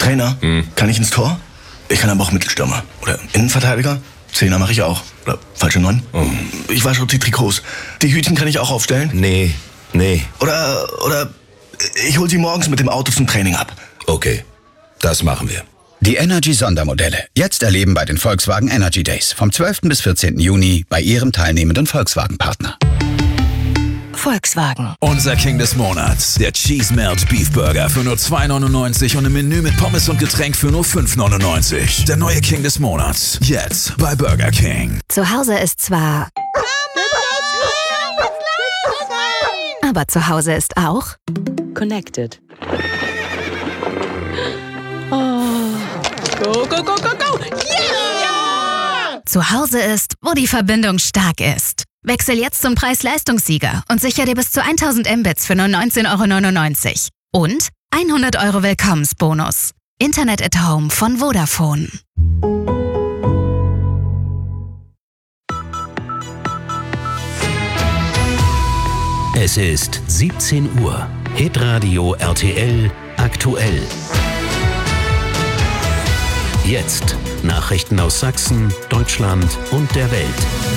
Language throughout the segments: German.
Trainer? Kann ich ins Tor? Ich kann aber auch Mittelstürmer. Oder Innenverteidiger? Zehner mache ich auch. Oder falsche 9. Ich wasche die Trikots. Die Hütchen kann ich auch aufstellen? Nee. Oder ich hol sie morgens mit dem Auto zum Training ab. Okay, das machen wir. Die Energy-Sondermodelle. Jetzt erleben bei den Volkswagen Energy Days. Vom 12. bis 14. Juni bei Ihrem teilnehmenden Volkswagen-Partner. Volkswagen. Unser King des Monats. Der Cheese Melt Beef Burger für nur 2,99 und im Menü mit Pommes und Getränk für nur 5,99. Der neue King des Monats. Jetzt bei Burger King. Zu Hause ist zwar... aber zu Hause ist auch... Connected. Go, go, go, go, go! Yeah! Zu Hause ist, wo die Verbindung stark ist. Wechsel jetzt zum Preis-Leistungssieger und sicher dir bis zu 1000 Mbits für nur 19,99 € und 100 € Willkommensbonus. Internet at Home von Vodafone. Es ist 17 Uhr. Hitradio RTL aktuell. Jetzt Nachrichten aus Sachsen, Deutschland und der Welt.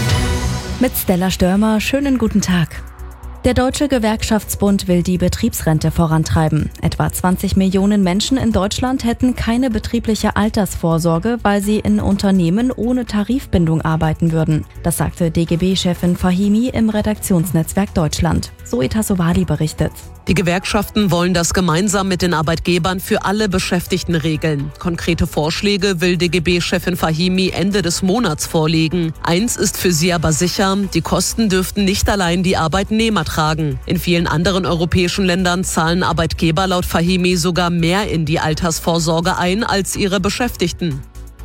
Mit Stella Störmer, schönen guten Tag. Der Deutsche Gewerkschaftsbund will die Betriebsrente vorantreiben. Etwa 20 Millionen Menschen in Deutschland hätten keine betriebliche Altersvorsorge, weil sie in Unternehmen ohne Tarifbindung arbeiten würden. Das sagte DGB-Chefin Fahimi im Redaktionsnetzwerk Deutschland. Zoe Tassovali berichtet. Die Gewerkschaften wollen das gemeinsam mit den Arbeitgebern für alle Beschäftigten regeln. Konkrete Vorschläge will DGB-Chefin Fahimi Ende des Monats vorlegen. Eins ist für sie aber sicher, die Kosten dürften nicht allein die Arbeitnehmer tragen. In vielen anderen europäischen Ländern zahlen Arbeitgeber laut Fahimi sogar mehr in die Altersvorsorge ein als ihre Beschäftigten.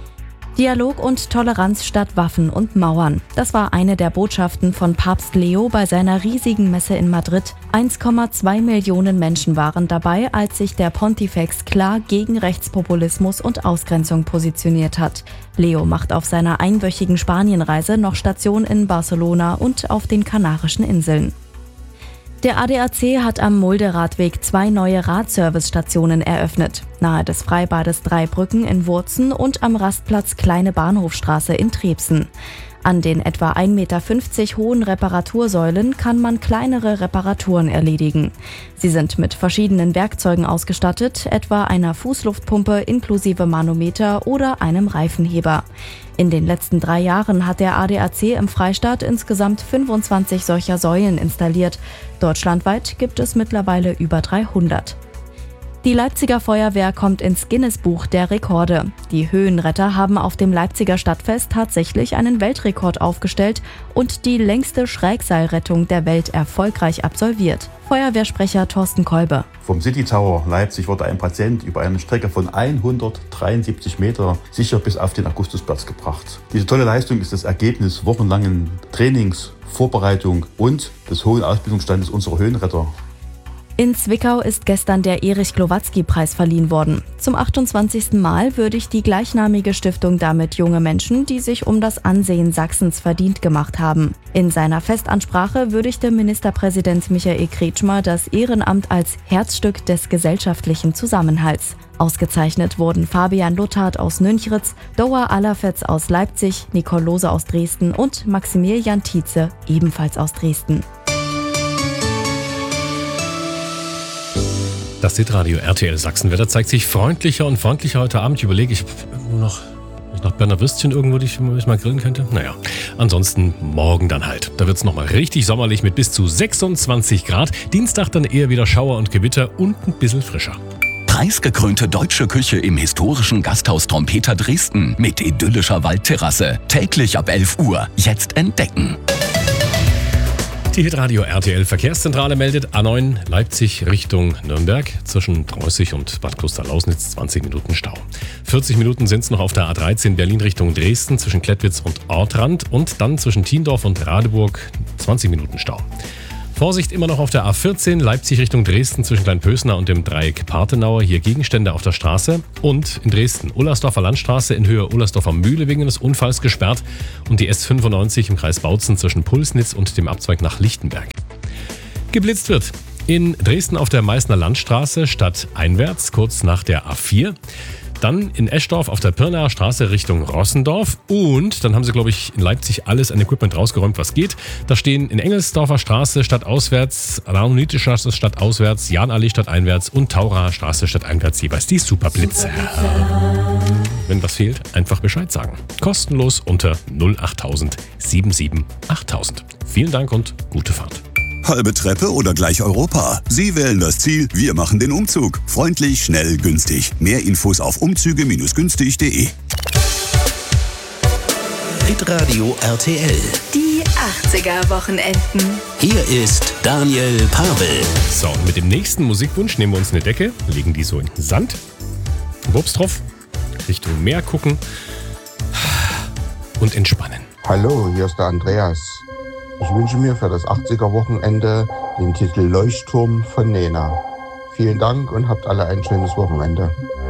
Dialog und Toleranz statt Waffen und Mauern. Das war eine der Botschaften von Papst Leo bei seiner riesigen Messe in Madrid. 1,2 Millionen Menschen waren dabei, als sich der Pontifex klar gegen Rechtspopulismus und Ausgrenzung positioniert hat. Leo macht auf seiner einwöchigen Spanienreise noch Station in Barcelona und auf den Kanarischen Inseln. Der ADAC hat am Mulde-Radweg 2 neue Radservicestationen eröffnet. Nahe des Freibades Dreibrücken in Wurzen und am Rastplatz Kleine Bahnhofstraße in Trebsen. An den etwa 1,50 Meter hohen Reparatursäulen kann man kleinere Reparaturen erledigen. Sie sind mit verschiedenen Werkzeugen ausgestattet, etwa einer Fußluftpumpe inklusive Manometer oder einem Reifenheber. In den letzten 3 Jahren hat der ADAC im Freistaat insgesamt 25 solcher Säulen installiert. Deutschlandweit gibt es mittlerweile über 300. Die Leipziger Feuerwehr kommt ins Guinness-Buch der Rekorde. Die Höhenretter haben auf dem Leipziger Stadtfest tatsächlich einen Weltrekord aufgestellt und die längste Schrägseilrettung der Welt erfolgreich absolviert. Feuerwehrsprecher Thorsten Kolbe. Vom City Tower Leipzig wurde ein Patient über eine Strecke von 173 Meter sicher bis auf den Augustusplatz gebracht. Diese tolle Leistung ist das Ergebnis wochenlangen Trainings, Vorbereitung und des hohen Ausbildungsstandes unserer Höhenretter. In Zwickau ist gestern der Erich-Glowatzky-Preis verliehen worden. Zum 28. Mal würdigt die gleichnamige Stiftung damit junge Menschen, die sich um das Ansehen Sachsens verdient gemacht haben. In seiner Festansprache würdigte Ministerpräsident Michael Kretschmer das Ehrenamt als Herzstück des gesellschaftlichen Zusammenhalts. Ausgezeichnet wurden Fabian Luthard aus Nünchritz, Doa Allerfetz aus Leipzig, Nicole Lose aus Dresden und Maximilian Tietze, ebenfalls aus Dresden. Das Hitradio RTL Sachsenwetter zeigt sich freundlicher und freundlicher heute Abend. Ich überlege, ich noch Berner Würstchen irgendwo, die ich mal grillen könnte. Naja, ansonsten morgen dann halt. Da wird es nochmal richtig sommerlich mit bis zu 26 Grad. Dienstag dann eher wieder Schauer und Gewitter und ein bisschen frischer. Preisgekrönte deutsche Küche im historischen Gasthaus Trompeter Dresden mit idyllischer Waldterrasse. Täglich ab 11 Uhr. Jetzt entdecken. Die Hitradio RTL Verkehrszentrale meldet A9 Leipzig Richtung Nürnberg zwischen Preußig und Bad Klosterlausnitz 20 Minuten Stau. 40 Minuten sind es noch auf der A13 Berlin Richtung Dresden zwischen Klettwitz und Ortrand und dann zwischen Thiendorf und Radeburg 20 Minuten Stau. Vorsicht immer noch auf der A14 Leipzig Richtung Dresden zwischen Kleinpösner und dem Dreieck Partenauer. Hier Gegenstände auf der Straße. Und in Dresden Ullersdorfer Landstraße in Höhe Ullersdorfer Mühle wegen des Unfalls gesperrt. Und die S95 im Kreis Bautzen zwischen Pulsnitz und dem Abzweig nach Lichtenberg. Geblitzt wird In Dresden auf der Meißner Landstraße stadteinwärts, kurz nach der A4. Dann in Eschdorf auf der Pirnaer Straße Richtung Rossendorf. Und dann haben sie, glaube ich, in Leipzig alles an Equipment rausgeräumt, was geht. Da stehen in Engelsdorfer Straße stadtauswärts, Raunite-Straße stadtauswärts, Jahnallee stadteinwärts und Tauraer Straße stadteinwärts jeweils die Superblitze. Wenn was fehlt, einfach Bescheid sagen. Kostenlos unter 08000 77 8000. Vielen Dank und gute Fahrt. Halbe Treppe oder gleich Europa? Sie wählen das Ziel, wir machen den Umzug. Freundlich, schnell, günstig. Mehr Infos auf umzüge-günstig.de. Hitradio RTL. Die 80er-Wochenenden. Hier ist Daniel Pavel. So, und mit dem nächsten Musikwunsch nehmen wir uns eine Decke, legen die so in den Sand, Wurps drauf, Richtung Meer gucken und entspannen. Hallo, hier ist der Andreas. Ich wünsche mir für das 80er-Wochenende den Titel Leuchtturm von Nena. Vielen Dank und habt alle ein schönes Wochenende.